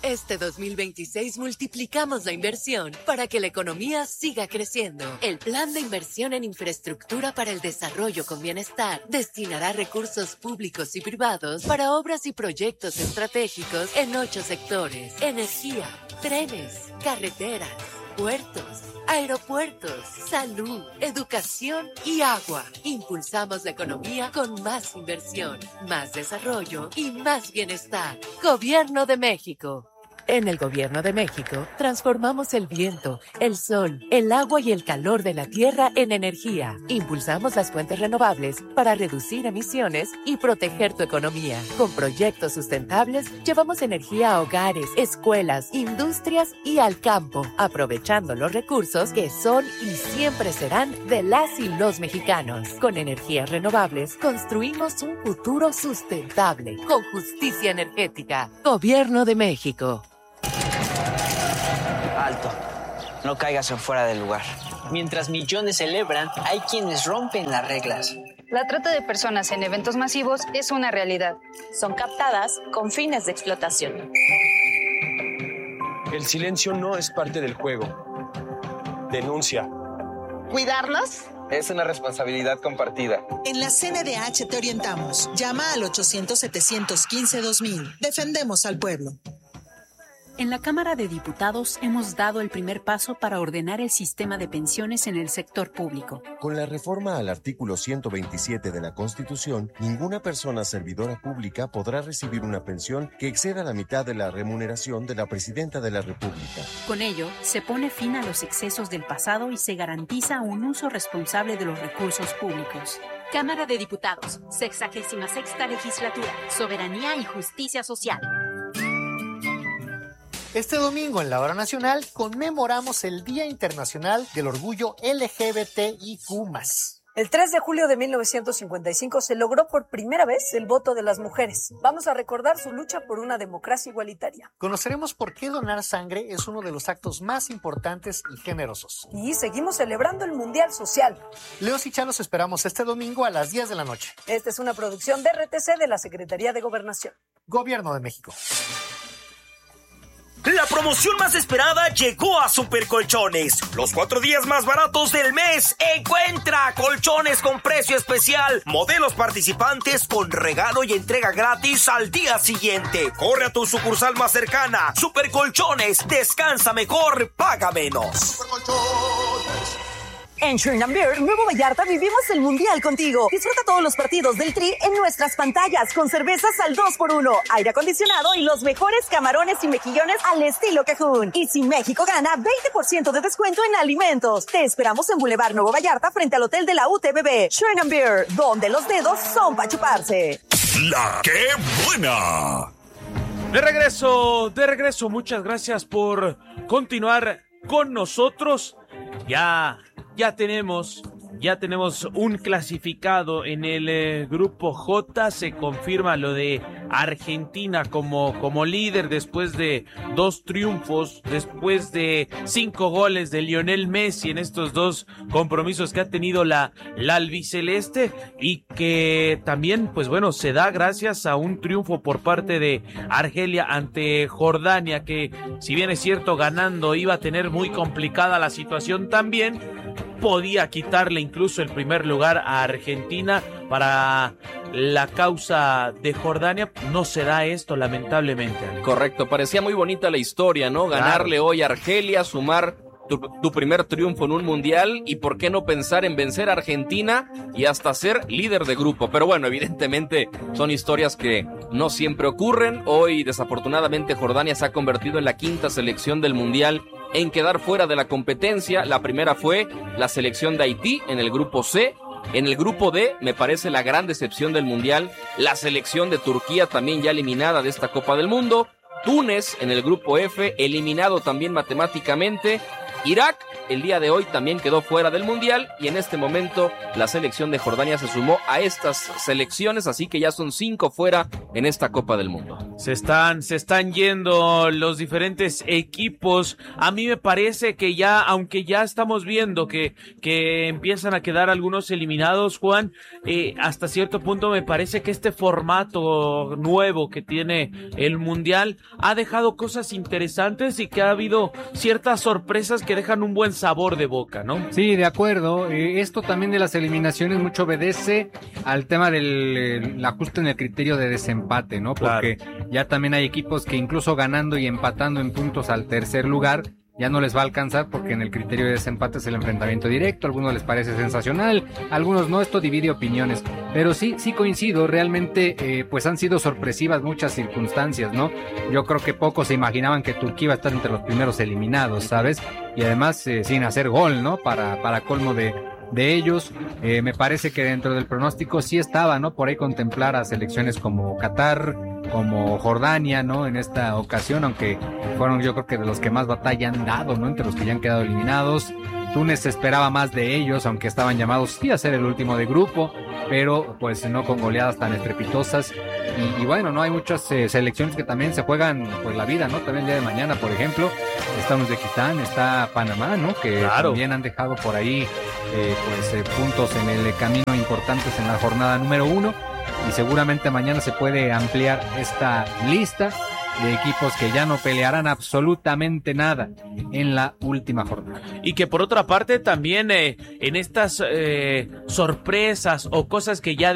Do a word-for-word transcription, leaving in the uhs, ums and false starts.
Este dos mil veintiséis multiplicamos la inversión para que la economía siga creciendo. El Plan de Inversión en Infraestructura para el Desarrollo con Bienestar destinará recursos públicos y privados para obras y proyectos estratégicos en ocho sectores: energía, trenes, carreteras, puertos, aeropuertos, salud, educación y agua. Impulsamos la economía con más inversión, más desarrollo y más bienestar. Gobierno de México. En el Gobierno de México, transformamos el viento, el sol, el agua y el calor de la tierra en energía. Impulsamos las fuentes renovables para reducir emisiones y proteger tu economía. Con proyectos sustentables, llevamos energía a hogares, escuelas, industrias y al campo, aprovechando los recursos que son y siempre serán de las y los mexicanos. Con energías renovables, construimos un futuro sustentable, con justicia energética. Gobierno de México. Alto, no caigas en fuera del lugar. Mientras millones celebran, hay quienes rompen las reglas. La trata de personas en eventos masivos es una realidad. Son captadas con fines de explotación. El silencio no es parte del juego. Denuncia. ¿Cuidarnos? Es una responsabilidad compartida. En la C N D H te orientamos. Llama al ochocientos, setecientos quince, dos mil. Defendemos al pueblo. En la Cámara de Diputados hemos dado el primer paso para ordenar el sistema de pensiones en el sector público. Con la reforma al artículo ciento veintisiete de la Constitución, ninguna persona servidora pública podrá recibir una pensión que exceda la mitad de la remuneración de la Presidenta de la República. Con ello, se pone fin a los excesos del pasado y se garantiza un uso responsable de los recursos públicos. Cámara de Diputados, sexagésima sexta legislatura, soberanía y justicia social. Este domingo en la Hora Nacional conmemoramos el Día Internacional del Orgullo L G B T I Q más. El tres de julio de mil novecientos cincuenta y cinco se logró por primera vez el voto de las mujeres. Vamos a recordar su lucha por una democracia igualitaria. Conoceremos por qué donar sangre es uno de los actos más importantes y generosos. Y seguimos celebrando el Mundial Social. Leos y Chá los esperamos este domingo a las diez de la noche. Esta es una producción de R T C de la Secretaría de Gobernación. Gobierno de México. La promoción más esperada llegó a Supercolchones. Los cuatro días más baratos del mes. Encuentra colchones con precio especial, modelos participantes con regalo y entrega gratis al día siguiente. Corre a tu sucursal más cercana. Supercolchones, descansa mejor, paga menos. Supercolchones. En Sherman Beer, Nuevo Vallarta, vivimos el Mundial contigo. Disfruta todos los partidos del Tri en nuestras pantallas con cervezas al dos por uno, aire acondicionado y los mejores camarones y mejillones al estilo Cajún. Y si México gana, veinte por ciento de descuento en alimentos. Te esperamos en Boulevard Nuevo Vallarta frente al Hotel de la U T B B. Sherman Beer, donde los dedos son para chuparse. ¡La qué buena! De regreso, de regreso. Muchas gracias por continuar con nosotros. Ya... Ya tenemos, ya tenemos un clasificado en el eh, grupo J. Se confirma lo de Argentina como, como líder después de dos triunfos, después de cinco goles de Lionel Messi en estos dos compromisos que ha tenido la, la albiceleste, y que también, pues bueno, se da gracias a un triunfo por parte de Argelia ante Jordania, que si bien es cierto ganando iba a tener muy complicada la situación también, podía quitarle incluso el primer lugar a Argentina para la causa de Jordania. No se da esto, lamentablemente. Correcto, parecía muy bonita la historia, ¿no? Ganarle claro. hoy a Argelia, sumar tu, tu primer triunfo en un mundial, y por qué no pensar en vencer a Argentina y hasta ser líder de grupo. Pero bueno, evidentemente son historias que no siempre ocurren. Hoy, desafortunadamente, Jordania se ha convertido en la quinta selección del mundial en quedar fuera de la competencia. La primera fue la selección de Haití en el grupo C. En el grupo D, me parece la gran decepción del mundial, la selección de Turquía, también ya eliminada de esta Copa del Mundo. Túnez en el grupo F, eliminado también matemáticamente. Irak el día de hoy también quedó fuera del Mundial y en este momento la selección de Jordania se sumó a estas selecciones, así que ya son cinco fuera en esta Copa del Mundo. Se están, se están yendo los diferentes equipos. A mí me parece que ya, aunque ya estamos viendo que, que empiezan a quedar algunos eliminados, Juan, eh, hasta cierto punto me parece que este formato nuevo que tiene el Mundial ha dejado cosas interesantes y que ha habido ciertas sorpresas que dejan un buen sabor de boca, ¿no? Sí, de acuerdo. Eh, esto también de las eliminaciones mucho obedece al tema del el ajuste en el criterio de desempate, ¿no? Porque claro, ya también hay equipos que incluso ganando y empatando en puntos al tercer lugar ya no les va a alcanzar porque en el criterio de desempate es el enfrentamiento directo. A algunos les parece sensacional, a algunos no. Esto divide opiniones, pero sí, sí coincido. Realmente eh, pues han sido sorpresivas muchas circunstancias, ¿no? Yo creo que pocos se imaginaban que Turquía iba a estar entre los primeros eliminados, ¿sabes? Y además eh, sin hacer gol, ¿no? Para, para colmo de de ellos. Eh, me parece que dentro del pronóstico sí estaba, ¿no? Por ahí contemplar a selecciones como Qatar, como Jordania, ¿no? En esta ocasión, aunque fueron yo creo que de los que más batalla han dado, ¿no? Entre los que ya han quedado eliminados. Túnez esperaba más de ellos, aunque estaban llamados sí a ser el último de grupo, pero pues no con goleadas tan estrepitosas. Y, y bueno, no hay muchas eh, selecciones que también se juegan pues la vida, ¿no? También el día de mañana, por ejemplo, está Uzbekistán, está Panamá, ¿no? Que claro, también han dejado por ahí eh, pues eh, puntos en el camino importantes en la jornada número uno, y seguramente mañana se puede ampliar esta lista de equipos que ya no pelearán absolutamente nada en la última jornada. Y que por otra parte también eh, en estas eh, sorpresas o cosas que ya